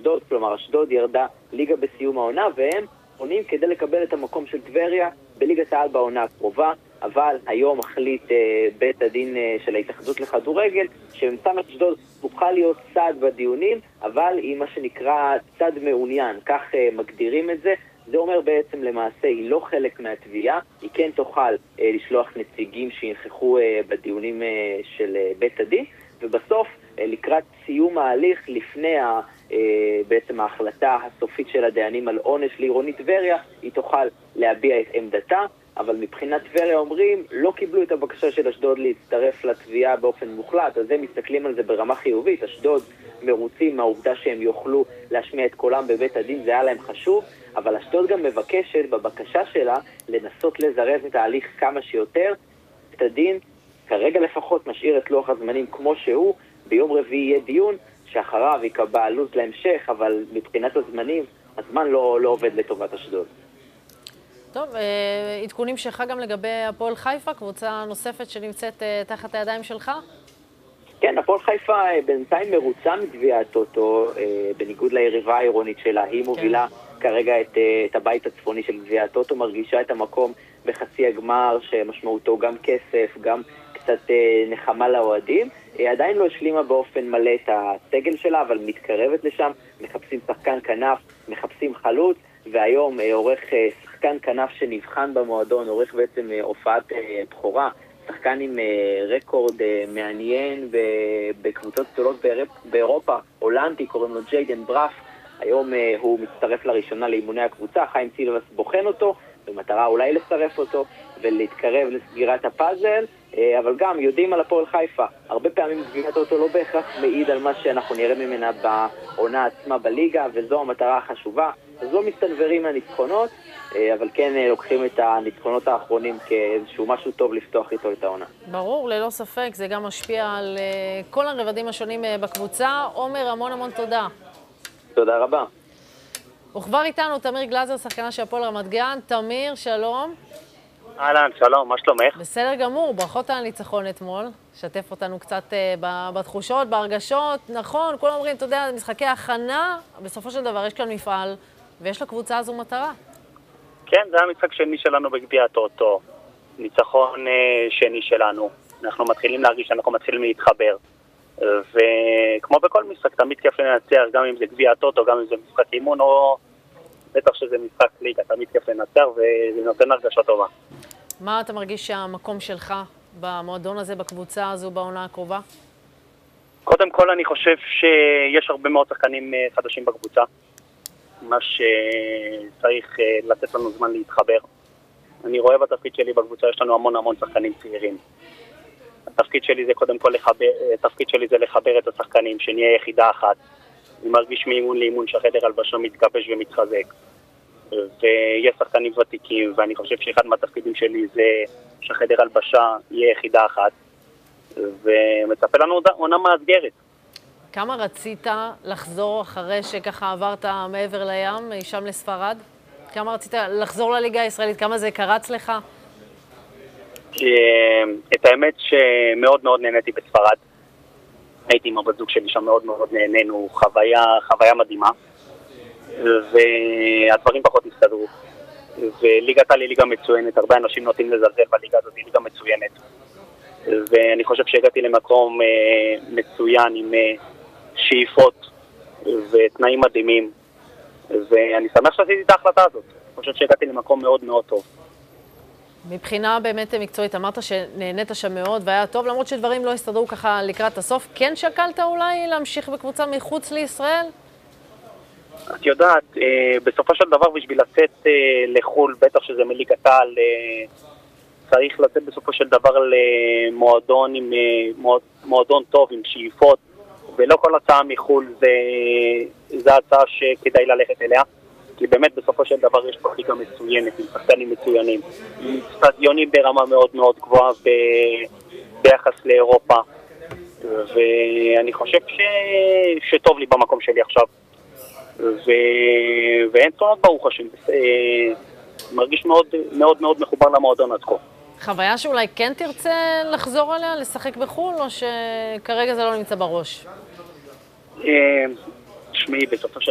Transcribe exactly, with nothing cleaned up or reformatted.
אשדוד, כלומר אשדוד ירדה ליגה בסיום העונה, והם עונים כדי לקבל את המקום של טבריה בליגת העל בעונה הקרובה. אבל היום החליט אה, בית הדין אה, של ההתאחדות לכדורגל שמס"מ אשדוד תוכל להיות צד בדיונים, אבל היא מה שנקרא צד מעוניין, כך אה, מגדירים את זה. זה אומר בעצם למעשה היא לא חלק מהתביעה, היא כן תוכל אה, לשלוח נציגים שינכחו אה, בדיונים אה, של אה, בית הדין, ובסוף אה, לקראת סיום ההליך לפני ה, אה, בעצם ההחלטה הסופית של הדיינים על עונש לעירוני טבריה, היא תוכל להביע את עמדתה. אבל מבחינת טבריה אומרים, לא קיבלו את הבקשה של אשדוד להצטרף לתביעה באופן מוחלט, אז הם מסתכלים על זה ברמה חיובית. אשדוד מרוצים מהעובדה שהם יוכלו להשמיע את קולם בבית הדין, זה היה להם חשוב, אבל אשדוד גם מבקשת בבקשה שלה לנסות לזרז את ההליך כמה שיותר. בית הדין כרגע לפחות משאיר את לוח הזמנים כמו שהוא, ביום רביעי יהיה דיון שאחריו יקבע לו"ז להמשך, אבל מבחינת הזמנים, הזמן לא, לא עובד לטובת אשדוד. טוב, עדכונים שלך גם לגבי הפועל חיפה, קבוצה נוספת שנמצאת תחת הידיים שלך? כן, הפועל חיפה בינתיים מרוצה מתביעת טוטו, בניגוד ליריבה העירונית שלה. היא מובילה כן. כרגע את, את הבית הצפוני של תביעת טוטו, מרגישה את המקום בחצי הגמר, שמשמעותו גם כסף, גם קצת נחמה לאוהדים. עדיין לא השלימה באופן מלא את הסגל שלה, אבל מתקרבת לשם, מחפשים שחקן כנף, מחפשים חלוץ, והיום עורך שחקן כנף שנבחן במועדון, עורך בעצם הופעת בחורה, שחקן עם רקורד מעניין בקבוצות גדולות באירופה, הולנדי, קוראים לו ג'יידן ברף. היום הוא מצטרף לראשונה לאימוני הקבוצה, חיים סילבס בוחן אותו, במטרה אולי לצרף אותו ולהתקרב לסגירת הפאזל, אבל גם יודעים על הפועל חיפה. הרבה פעמים תביעת אותו לא בהכרח מעיד על מה שאנחנו נראה ממנה בעונה עצמה בליגה, וזו המטרה החשובה. אז לא מסתנברים מהניצחונות, אבל כן לוקחים את הניצחונות האחרונים כאיזשהו משהו טוב לפתוח איתו את העונה. ברור, ללא ספק, זה גם משפיע על כל הרבדים השונים בקבוצה. עומר, המון המון תודה. תודה רבה. וכבר איתנו תמיר גלזר, שחקנה של הפועל רמת גן. תמיר, שלום. אהלן, שלום, מה שלומך? בסדר גמור, ברכות על הניצחון אתמול. שתף אותנו קצת בתחושות, בהרגשות. נכון, כולם אומרים, אתה יודע, משחקי הכנה, בסופו של דבר יש כאן מפעל, ויש לקבוצה הזו מטרה. כן, זה המשחק שני שלנו בגביע הטוטו. ניצחון שני שלנו. אנחנו מתחילים להרגיש שאנחנו מתחילים להתחבר. וכמו בכל משחק, תמיד כיף לנצח, גם אם זה גביע הטוטו, גם אם זה משחק אימון, או בטח שזה משחק ליגה, תמיד כיף לנצח, וזה נותן הרגשה טובה. מה אתה מרגיש שהמקום שלך במועדון הזה, בקבוצה הזו, בעונה הקרובה? קודם כל אני חושב שיש הרבה מאוד שחקנים חדשים בקבוצה, מה שצריך לתת לנו זמן להתחבר. אני רואה בתפקיד שלי בקבוצה, יש לנו המון המון שחקנים צעירים. התפקיד שלי זה קודם כל לחבר, התפקיד שלי זה לחבר את השחקנים, שנהיה יחידה אחת. אני מרגיש מאימון לאימון שהחדר הלבשה מתגבש ומתחזק. ויש שחקנים ותיקים, ואני חושב שאחד מהתפקידים שלי זה שהחדר הלבשה יהיה יחידה אחת. ומצפה לנו עונה מאתגרת. כמה רצית לחזור אחרי שככה עברת מעבר לים, משם לספרד? כמה רצית לחזור לליגה הישראלית? כמה זה קרץ לך? את האמת שמאוד מאוד נהניתי בספרד. הייתי עם הבת זוג שלי שם, מאוד מאוד נהנינו, חוויה, חוויה מדהימה. והדברים פחות הסתדרו. וליגת העל היא ליגה מצוינת, הרבה אנשים נוטים לזלזל בליגה הזאת, היא ליגה מצוינת. ואני חושב שהגעתי למקום מצוין עם שאיפות ותנאים מדהימים. ואני שמח שעשיתי את ההחלטה הזאת. אני חושב שהגעתי למקום מאוד מאוד טוב. מבחינה באמת מקצועית, אמרת שנהנית שם מאוד והיה טוב, למרות שדברים לא הסתדרו ככה לקראת הסוף. כן שקלת אולי להמשיך בקבוצה מחוץ לישראל? את יודעת, בסופו של דבר בשביל לצאת לחול, בטח שזה מליגת העל, צריך לצאת בסופו של דבר למועדון עם מועדון טוב, עם שאיפות, ולא כל הצעה מחול זה, זה הצעה שכדאי ללכת אליה. כי באמת בסופו של דבר יש פה ליגה מצוינת, עם שחקנים מצוינים, עם סטדיונים ברמה מאוד מאוד גבוהה ב... ביחס לאירופה, ואני חושב ש... שטוב לי במקום שלי עכשיו, ו... ואין תלונות ברוך השם, מרגיש מאוד מאוד מאוד מחובר למועדון עד כה. חוויה שאולי כן תרצה לחזור עליה, לשחק בחו"ל, או שכרגע זה לא נמצא בראש? שמי, בסופו של